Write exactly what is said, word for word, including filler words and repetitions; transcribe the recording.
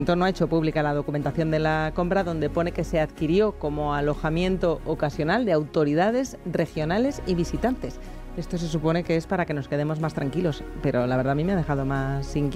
No ha hecho pública la documentación de la compra, donde pone que se adquirió como alojamiento ocasional de autoridades regionales y visitantes. Esto se supone que es para que nos quedemos más tranquilos, pero la verdad a mí me ha dejado más inquieto.